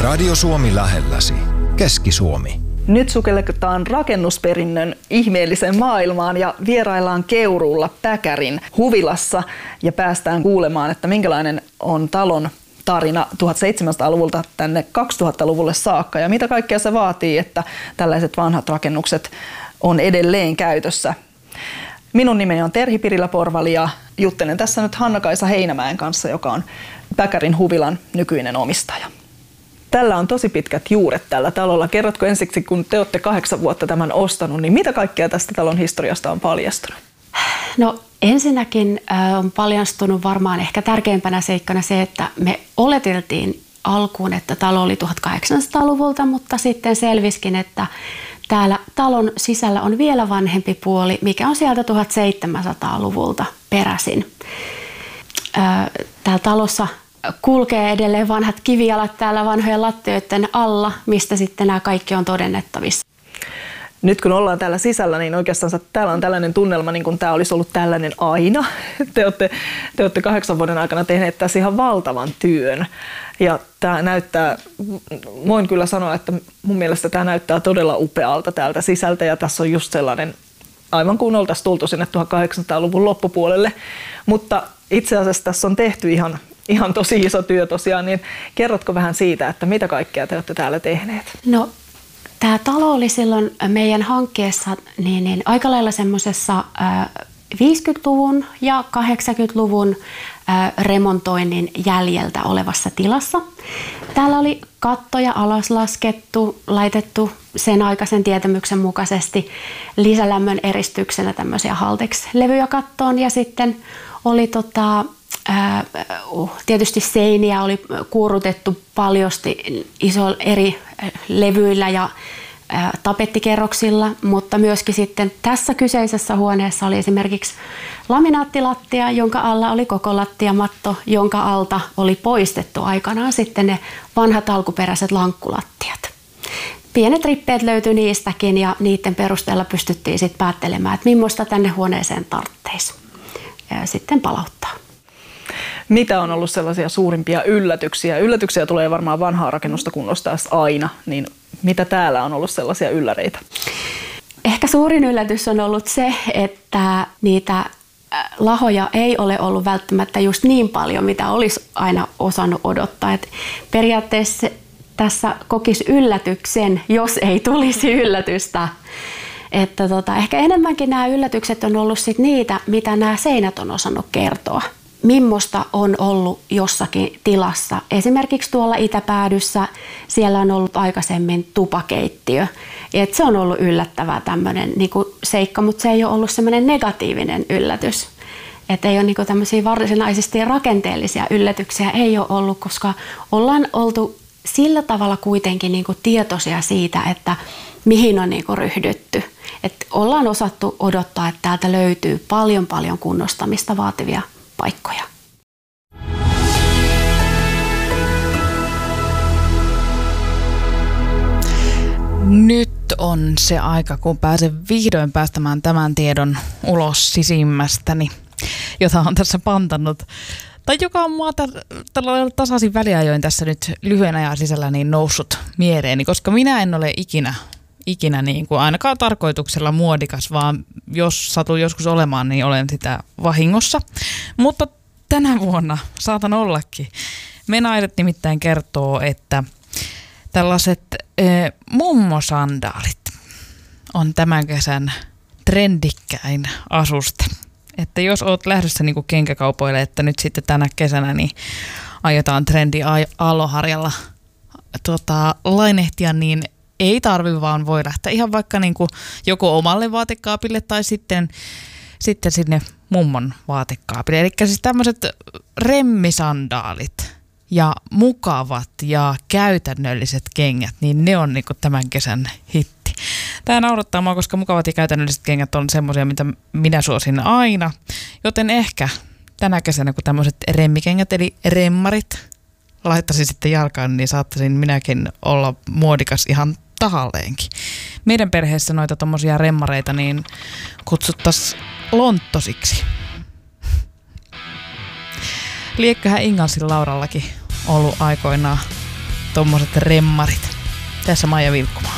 Radio Suomi lähelläsi. Keski-Suomi. Nyt sukelletaan rakennusperinnön ihmeelliseen maailmaan ja vieraillaan Keuruulla Päkärin huvilassa ja päästään kuulemaan, että minkälainen on talon tarina 1700-luvulta tänne 2000-luvulle saakka ja mitä kaikkea se vaatii, että tällaiset vanhat rakennukset on edelleen käytössä. Minun nimeni on Terhi Pirilä-Porvali ja juttelen tässä nyt Hanna-Kaisa Heinämäen kanssa, joka on Päkärin huvilan nykyinen omistaja. Tällä on tosi pitkät juuret tällä talolla. Kerrotko ensiksi, kun te olette 8 vuotta tämän ostanut, niin mitä kaikkea tästä talon historiasta on paljastunut? No ensinnäkin on paljastunut varmaan ehkä tärkeimpänä seikkana se, että me oleteltiin alkuun, että talo oli 1800-luvulta, mutta sitten selviskin, että täällä talon sisällä on vielä vanhempi puoli, mikä on sieltä 1700-luvulta peräisin. Täällä talossa kulkee edelleen vanhat kivijalat täällä vanhojen lattioiden alla, mistä sitten nämä kaikki on todennettavissa. Nyt kun ollaan täällä sisällä, niin oikeastaan täällä on tällainen tunnelma, niin kuin tämä olisi ollut tällainen aina. Te olette 8 vuoden aikana tehneet tässä ihan valtavan työn. Ja tämä näyttää, voin kyllä sanoa, että mun mielestä tämä näyttää todella upealta täältä sisältä. Ja tässä on just sellainen, aivan kuin oltaisiin tultu sinne 1800-luvun loppupuolelle. Mutta itse asiassa tässä on tehty ihan tosi iso työ tosiaan, niin kerrotko vähän siitä, että mitä kaikkea te olette täällä tehneet? No, tämä talo oli silloin meidän hankkeessa niin aika lailla semmoisessa 50-luvun ja 80-luvun remontoinnin jäljeltä olevassa tilassa. Täällä oli kattoja alas laskettu, laitettu sen aikaisen tietämyksen mukaisesti lisälämmön eristyksenä tämmöisiä Haltex-levyjä kattoon ja sitten oli tietysti seiniä oli kuurutettu paljosti iso eri levyillä ja tapettikerroksilla, mutta myöskin sitten tässä kyseisessä huoneessa oli esimerkiksi laminaattilattia, jonka alla oli koko lattiamatto, jonka alta oli poistettu aikanaan sitten ne vanhat alkuperäiset lankkulattiat. Pienet rippeet löytyi niistäkin ja niiden perusteella pystyttiin sitten päättelemään, että millaista tänne huoneeseen tarvitsisi sitten palauttaa. Mitä on ollut sellaisia suurimpia yllätyksiä? Yllätyksiä tulee varmaan vanhaa rakennusta kunnostaessa aina, niin mitä täällä on ollut sellaisia ylläreitä? Ehkä suurin yllätys on ollut se, että niitä lahoja ei ole ollut välttämättä just niin paljon, mitä olisi aina osannut odottaa. Et periaatteessa tässä kokisi yllätyksen, jos ei tulisi yllätystä. Että ehkä enemmänkin nämä yllätykset on ollut sit niitä, mitä nämä seinät on osannut kertoa. Mimmosta on ollut jossakin tilassa. Esimerkiksi tuolla itäpäädyssä siellä on ollut aikaisemmin tupakeittiö. Et se on ollut yllättävää tämmöinen seikka, mutta se ei ole ollut semmoinen negatiivinen yllätys. Et ei ole tämmöisiä varsinaisesti rakenteellisia yllätyksiä ei ole ollut, koska ollaan oltu sillä tavalla kuitenkin tietoisia siitä, että mihin on ryhdytty. Et ollaan osattu odottaa, että täältä löytyy paljon kunnostamista vaativia paikkoja. Nyt on se aika, kun pääsen vihdoin päästämään tämän tiedon ulos sisimmästäni, jota on tässä pantannut. Tai joka on mua tällä tasaisin väliajoin tässä nyt lyhyen ajan sisällä niin noussut mieleeni, koska minä en ole ikinä niin kuin ainakaan tarkoituksella muodikas, vaan jos satun joskus olemaan, niin olen sitä vahingossa. Mutta tänä vuonna saatan ollakin. Menaiset nimittäin kertoo, että tällaiset mummosandaalit on tämän kesän trendikkäin asuste. Että jos oot lähdössä niin kuin kenkäkaupoille, että nyt sitten tänä kesänä niin aiotaan trendi aaloharjalla lainehtia, niin ei tarvi, vaan voi lähteä ihan vaikka niin kuin joko omalle vaatekaapille tai sitten sinne mummon vaatekaapille. Eli siis tämmöiset remmisandaalit ja mukavat ja käytännölliset kengät, niin ne on niin kuin tämän kesän hitti. Tämä naurattaa mua, koska mukavat ja käytännölliset kengät on semmoisia, mitä minä suosin aina. Joten ehkä tänä kesänä, kun tämmöiset remmikengät eli remmarit laittaisin sitten jalkaan, niin saattaisin minäkin olla muodikas ihan tahalleenkin. Meidän perheessä noita tommosia remmareita niin kutsuttaisiin lonttosiksi. Liekköhän Ingalsin Laurallakin ollut aikoinaan tommoset remmarit. Tässä Maija Vilkkumaa.